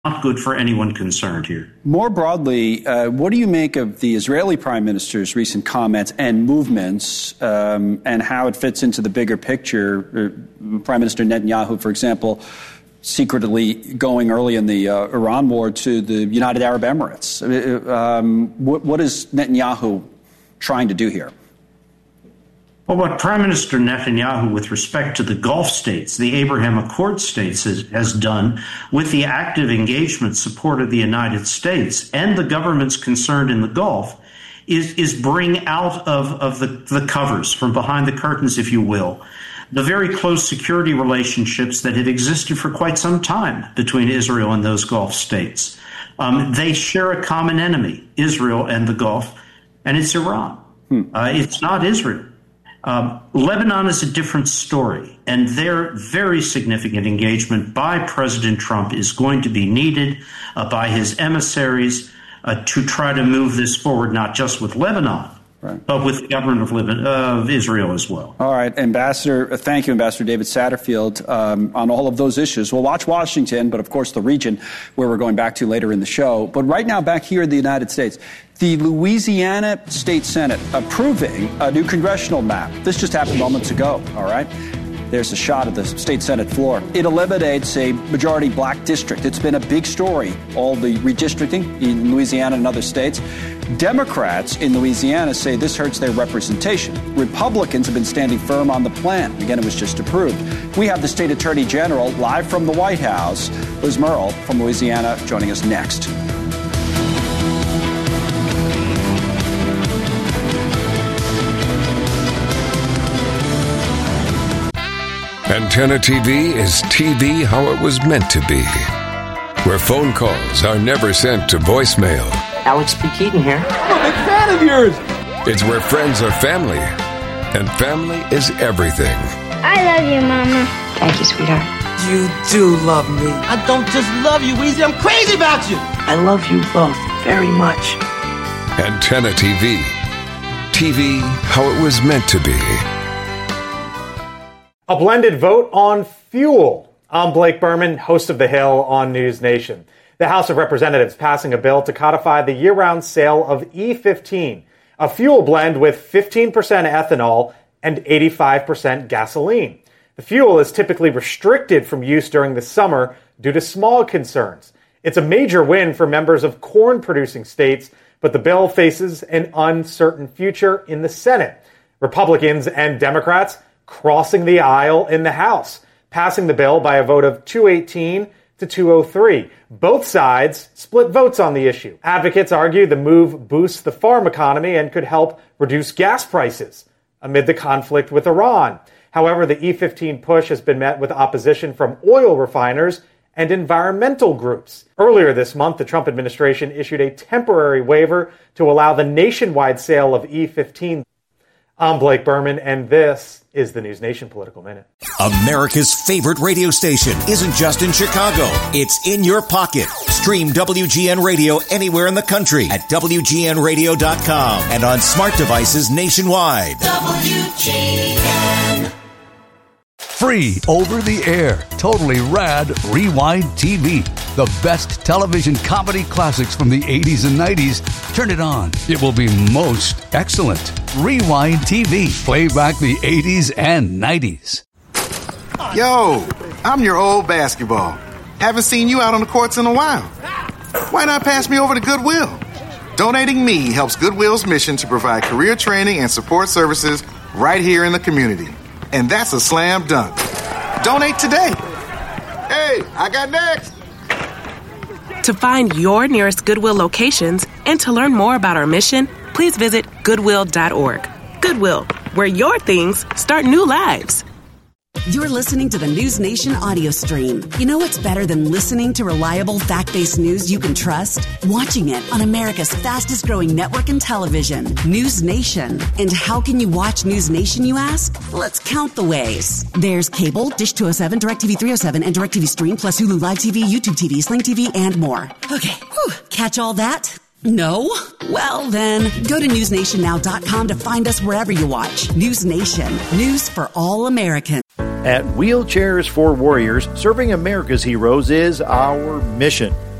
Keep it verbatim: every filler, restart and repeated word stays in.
not good for anyone concerned here. More broadly, uh, what do you make of the Israeli Prime Minister's recent comments and movements um, and how it fits into the bigger picture? Uh, Prime Minister Netanyahu, for example, secretly going early in the uh, Iran war to the United Arab Emirates. Uh, um, what, what is Netanyahu trying to do here? Well, what Prime Minister Netanyahu, with respect to the Gulf states, the Abraham Accord states, has, has done with the active engagement support of the United States and the governments concerned in the Gulf is, is bring out of, of the, the covers, from behind the curtains, if you will, the very close security relationships that have existed for quite some time between Israel and those Gulf states. Um, they share a common enemy, Israel and the Gulf, and it's Iran. Hmm. Uh, it's not Israel. Um, Lebanon is a different story, and their very significant engagement by President Trump is going to be needed uh, by his emissaries uh, to try to move this forward, not just with Lebanon, right, but with the government of, Lebanon, uh, of Israel as well. All right, Ambassador, uh, thank you, Ambassador David Satterfield, um, on all of those issues. We'll watch Washington, but of course the region where we're going back to later in the show. But right now, back here in the United States, the Louisiana State Senate approving a new congressional map. This just happened moments ago, all right? There's a shot of the state Senate floor. It eliminates a majority black district. It's been a big story, all the redistricting in Louisiana and other states. Democrats in Louisiana say this hurts their representation. Republicans have been standing firm on the plan. Again, it was just approved. We have the state attorney general live from the White House, Liz Murrill from Louisiana, joining us next. Antenna T V is T V how it was meant to be, where phone calls are never sent to voicemail. Alex P. Keaton here. I'm a big fan of yours. It's where friends are family, and family is everything. I love you, Mama. Thank you, sweetheart. You do love me. I don't just love you, Weezy. I'm crazy about you. I love you both very much. Antenna T V. T V how it was meant to be. A blended vote on fuel. I'm Blake Berman, host of The Hill on News Nation. The House of Representatives passing a bill to codify the year-round sale of E fifteen, a fuel blend with fifteen percent ethanol and eighty-five percent gasoline. The fuel is typically restricted from use during the summer due to smog concerns. It's a major win for members of corn-producing states, but the bill faces an uncertain future in the Senate. Republicans and Democrats crossing the aisle in the House, passing the bill by a vote of two eighteen to two oh three. Both sides split votes on the issue. Advocates argue the move boosts the farm economy and could help reduce gas prices amid the conflict with Iran. However, the E fifteen push has been met with opposition from oil refiners and environmental groups. Earlier this month, the Trump administration issued a temporary waiver to allow the nationwide sale of E fifteen. I'm Blake Berman, and this is the News Nation Political Minute. America's favorite radio station isn't just in Chicago. It's in your pocket. Stream W G N Radio anywhere in the country at W G N radio dot com and on smart devices nationwide. W G N. Free over the air, totally rad Rewind T V. The best television comedy classics from the eighties and nineties. Turn it on. It will be most excellent. Rewind T V. Play back the eighties and nineties. Yo, I'm your old basketball. Haven't seen you out on the courts in a while. Why not pass me over to Goodwill? Donating me helps Goodwill's mission to provide career training and support services right here in the community. And that's a slam dunk. Donate today. Hey, I got next. To find your nearest Goodwill locations and to learn more about our mission, please visit goodwill dot org. Goodwill, where your things start new lives. You're listening to the News Nation audio stream. You know what's better than listening to reliable, fact-based news you can trust? Watching it on America's fastest-growing network in television, News Nation. And how can you watch News Nation, you ask? Let's count the ways. There's cable, Dish two oh seven, DirecTV three oh seven, and DirecTV Stream, plus Hulu Live T V, YouTube T V, Sling T V, and more. Okay, whew. Catch all that? No? Well, then, go to news nation now dot com to find us wherever you watch. News Nation. News for all Americans. At Wheelchairs for Warriors, serving America's heroes is our mission.